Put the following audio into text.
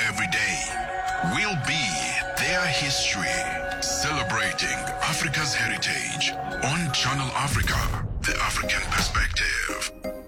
every day. We'll be their history, celebrating Africa's heritage on Channel Africa, the African perspective.